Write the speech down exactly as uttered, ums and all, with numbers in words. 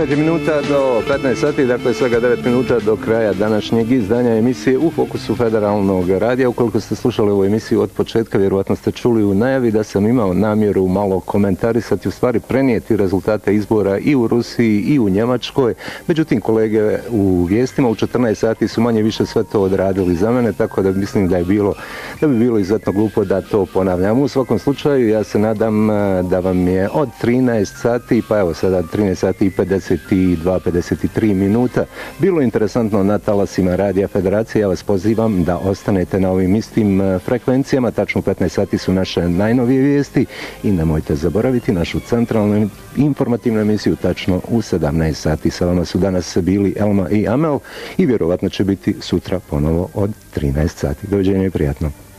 devet minuta do petnaest sati, dakle svega devet minuta do kraja današnjeg izdanja emisije U fokusu Federalnog radija. Ukoliko ste slušali ovu emisiju od početka, vjerovatno ste čuli u najavi da sam imao namjeru malo komentarisati, u stvari prenijeti rezultate izbora i u Rusiji i u Njemačkoj. Međutim, kolege u vijestima u četrnaest sati su manje više sve to odradili za mene, tako da mislim da je bilo, da bi bilo izuzetno glupo da to ponavljam. U svakom slučaju, ja se nadam da vam je od trinaest sati, pa evo sada trinaest sati i pedeset dva pedeset tri minuta bilo interesantno na talasima Radija Federacije. Ja vas pozivam da ostanete na ovim istim frekvencijama. Tačno u petnaest sati su naše najnovije vijesti i nemojte zaboraviti našu centralnu informativnu emisiju tačno u sedamnaest sati. Sa vama su danas bili Elma i Amel i vjerovatno će biti sutra ponovo od trinaest sati. Doviđenja i prijatno.